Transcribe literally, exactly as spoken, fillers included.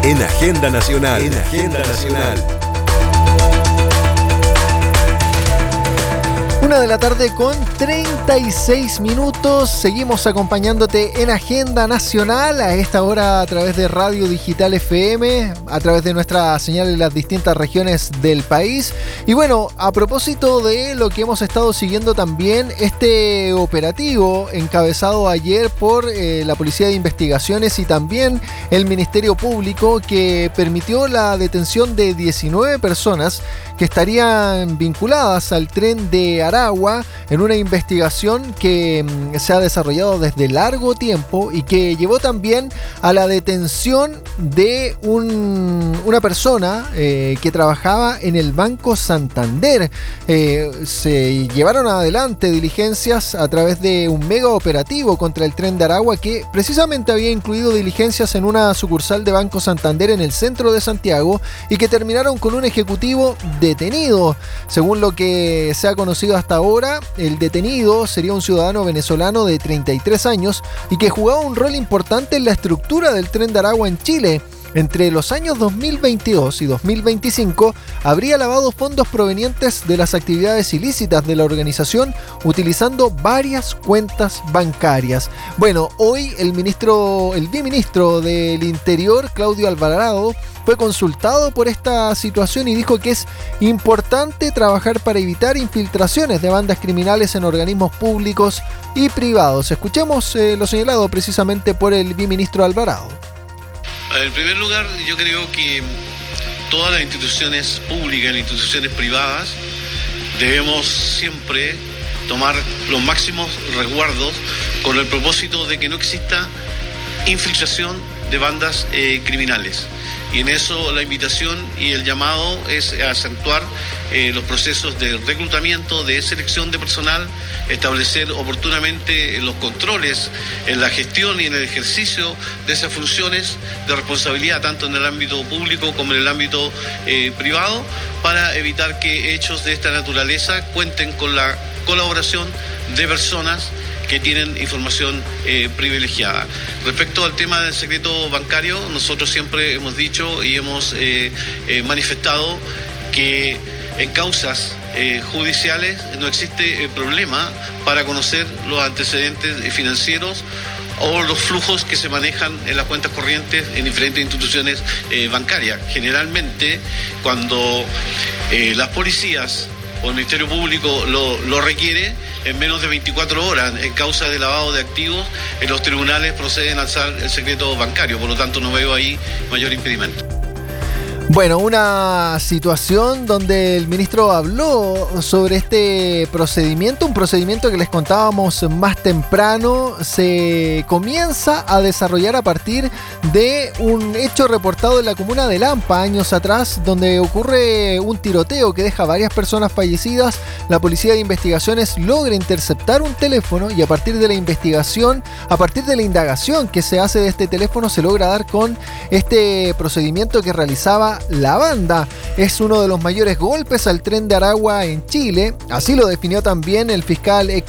En Agenda Nacional. En Agenda Nacional. Una de la tarde con treinta y seis minutos. Seguimos acompañándote en Agenda Nacional a esta hora a través de Radio Digital F M, a través de nuestra señal en las distintas regiones del país. Y bueno, a propósito de lo que hemos estado siguiendo también, este operativo encabezado ayer por eh, la Policía de Investigaciones y también el Ministerio Público, que permitió la detención de diecinueve personas que estarían vinculadas al tren de Aragua en una investigación que mm, se ha desarrollado desde largo tiempo y que llevó también a la detención de un, una persona eh, que trabajaba en el Banco Santander. Eh, se llevaron adelante diligencias a través de un mega operativo contra el tren de Aragua que precisamente había incluido diligencias en una sucursal de Banco Santander en el centro de Santiago y que terminaron con un ejecutivo detenido. Según lo que se ha conocido hasta ahora, el detenido sería un ciudadano venezolano de treinta y tres años y que jugaba un rol importante en la estructura del tren de Aragua en Chile. Entre los años dos mil veintidós y dos mil veinticinco habría lavado fondos provenientes de las actividades ilícitas de la organización utilizando varias cuentas bancarias. Bueno, hoy el ministro, el viceministro del Interior, Claudio Alvarado, fue consultado por esta situación y dijo que es importante trabajar para evitar infiltraciones de bandas criminales en organismos públicos y privados. Escuchemos eh, lo señalado precisamente por el viceministro Alvarado. En primer lugar, yo creo que todas las instituciones públicas y las instituciones privadas debemos siempre tomar los máximos resguardos con el propósito de que no exista infiltración de bandas eh, criminales. Y en eso la invitación y el llamado es a acentuar eh, los procesos de reclutamiento, de selección de personal, establecer oportunamente los controles en la gestión y en el ejercicio de esas funciones de responsabilidad, tanto en el ámbito público como en el ámbito eh, privado, para evitar que hechos de esta naturaleza cuenten con la colaboración de personas que tienen información eh, privilegiada. Respecto al tema del secreto bancario, nosotros siempre hemos dicho y hemos eh, eh, manifestado que en causas eh, judiciales no existe eh, problema para conocer los antecedentes financieros o los flujos que se manejan en las cuentas corrientes en diferentes instituciones eh, bancarias. Generalmente, cuando eh, las policías o el Ministerio Público lo, lo requiere, en menos de veinticuatro horas, en causa de lavado de activos, en los tribunales proceden a alzar el secreto bancario. Por lo tanto, no veo ahí mayor impedimento. Bueno, una situación donde el ministro habló sobre este procedimiento, un procedimiento que les contábamos más temprano, se comienza a desarrollar a partir de un hecho reportado en la comuna de Lampa años atrás, donde ocurre un tiroteo que deja varias personas fallecidas. La Policía de Investigaciones logra interceptar un teléfono y a partir de la investigación, a partir de la indagación que se hace de este teléfono, se logra dar con este procedimiento que realizaba la banda. Es uno de los mayores golpes al tren de Aragua en Chile, así lo definió también el fiscal